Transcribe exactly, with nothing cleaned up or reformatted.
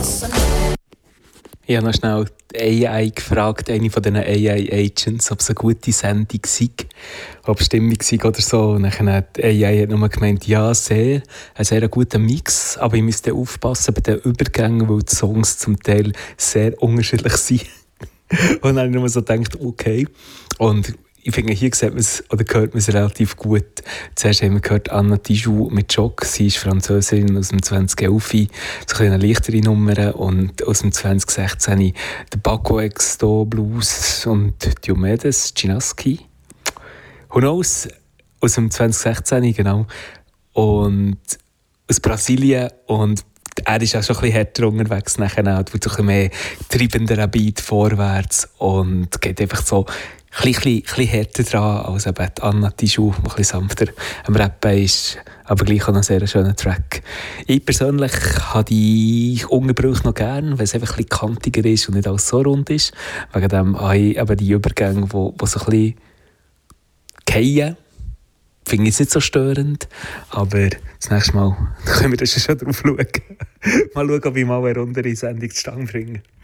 Ich habe noch schnell die A I gefragt, eine von diesen A I-Agents, ob es eine gute Sendung sei, ob es stimmig sei oder so. Und dann hat die A I hat nur gemeint, ja, sehr, ein sehr guter Mix, aber ich müsste aufpassen bei den Übergängen, weil die Songs zum Teil sehr unterschiedlich sind. Und dann habe ich nur so gedacht, okay. Und ich finde, hier sieht man es, oder hört man es relativ gut. Zuerst haben wir gehört Anna Tijoux mit Jock. Sie ist Französin aus dem zwanzig elf, so eine leichtere Nummer. Und aus dem zwanzig sechzehn der Paco Exto Blues und Diomedes Chinaski. Who knows? Aus dem zwanzig sechzehn, genau. Und aus Brasilien. Und er ist auch schon ein bisschen härter unterwegs nachher. Er tut so ein bisschen mehr treibender Beat vorwärts und geht einfach so ein bisschen, bisschen härter dran als eben die Anna Tijoux, die ein bisschen sanfter am Rappen ist, aber gleich auch noch ein sehr schöner Track. Ich persönlich habe die Unterbrüche noch gerne, weil es einfach ein bisschen kantiger ist und nicht alles so rund ist. Wegen dem habe ich eben die Übergänge, die, die so ein bisschen fallen. Finde ich es nicht so störend, aber das nächste Mal können wir das schon drauf schauen. Mal schauen, ob ich mal eine Runde in Sendung zustande bringe.